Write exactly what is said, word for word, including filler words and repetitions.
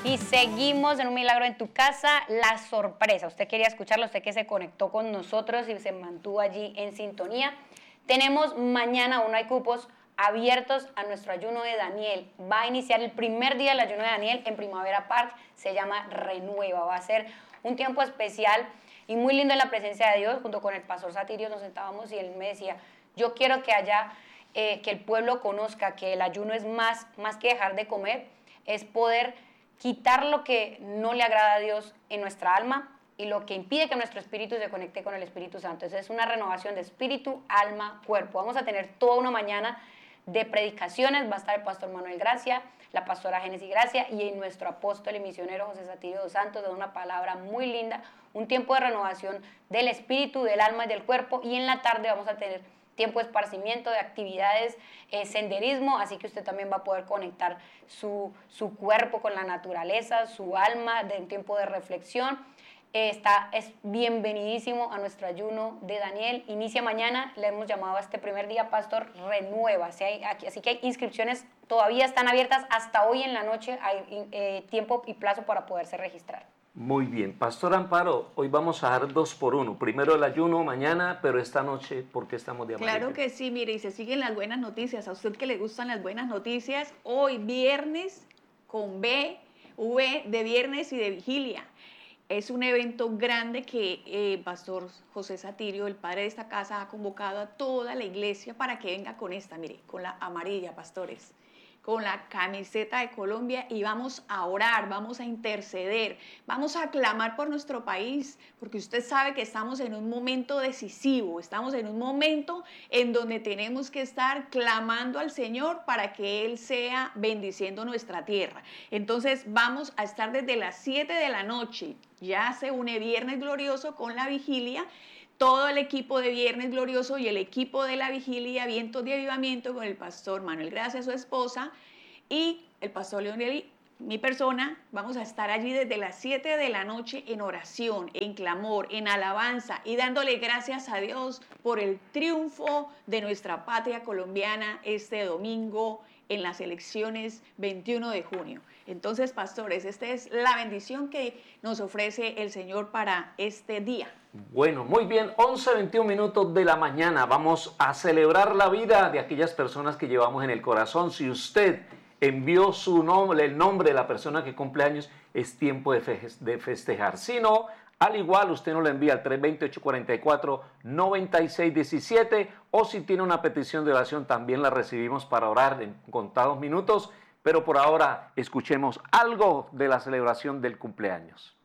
Y seguimos en Un Milagro en tu Casa, la sorpresa. Usted quería escucharlo, usted que se conectó con nosotros y se mantuvo allí en sintonía. Tenemos mañana, aún hay cupos abiertos a nuestro ayuno de Daniel. Va a iniciar el primer día del ayuno de Daniel en Primavera Park, se llama Renueva. Va a ser un tiempo especial y muy lindo en la presencia de Dios. Junto con el pastor Satirio nos sentábamos y él me decía, yo quiero que haya, eh, que el pueblo conozca que el ayuno es más, más que dejar de comer, es poder quitar lo que no le agrada a Dios en nuestra alma y lo que impide que nuestro espíritu se conecte con el Espíritu Santo. Entonces es una renovación de espíritu, alma, cuerpo. Vamos a tener toda una mañana de predicaciones. Va a estar el pastor Manuel Gracia, la pastora Génesis Gracia y nuestro apóstol y misionero José Satirio dos Santos, de una palabra muy linda, un tiempo de renovación del espíritu, del alma y del cuerpo. Y en la tarde vamos a tener tiempo de esparcimiento, de actividades, eh, senderismo, así que usted también va a poder conectar su, su cuerpo con la naturaleza, su alma, de un tiempo de reflexión. Eh, está, es bienvenidísimo a nuestro ayuno de Daniel. Inicia mañana, le hemos llamado a este primer día, Pastor, Renueva. Así, hay, aquí, así que hay inscripciones, todavía están abiertas, hasta hoy en la noche hay eh, tiempo y plazo para poderse registrar. Muy bien, Pastor Amparo, hoy vamos a dar dos por uno. Primero el ayuno mañana, pero esta noche, ¿por qué estamos de amarillo? Claro que sí, mire, y se siguen las buenas noticias. A usted que le gustan las buenas noticias, hoy viernes con B, V de viernes y de vigilia. Es un evento grande que eh, Pastor José Satirio, el padre de esta casa, ha convocado a toda la iglesia para que venga con esta, mire, con la amarilla, pastores, con la camiseta de Colombia, y vamos a orar, vamos a interceder, vamos a clamar por nuestro país, porque usted sabe que estamos en un momento decisivo, estamos en un momento en donde tenemos que estar clamando al Señor para que Él sea bendiciendo nuestra tierra. Entonces vamos a estar desde las siete de la noche, ya se une Viernes Glorioso con la vigilia, todo el equipo de Viernes Glorioso y el equipo de la vigilia, Vientos de Avivamiento, con el pastor Manuel Gracia, su esposa, y el pastor Leonel, mi persona. Vamos a estar allí desde las siete de la noche en oración, en clamor, en alabanza y dándole gracias a Dios por el triunfo de nuestra patria colombiana este domingo en las elecciones veintiuno de junio. Entonces, pastores, esta es la bendición que nos ofrece el Señor para este día. Bueno, muy bien, once veintiún minutos de la mañana. Vamos a celebrar la vida de aquellas personas que llevamos en el corazón. Si usted envió su nombre, el nombre de la persona que cumple años, es tiempo de, fe, de festejar. Si no, al igual usted nos lo envía al tres dos cero, ocho cuatro cuatro, nueve seis uno siete, o si tiene una petición de oración también la recibimos para orar en contados minutos, pero por ahora escuchemos algo de la celebración del cumpleaños.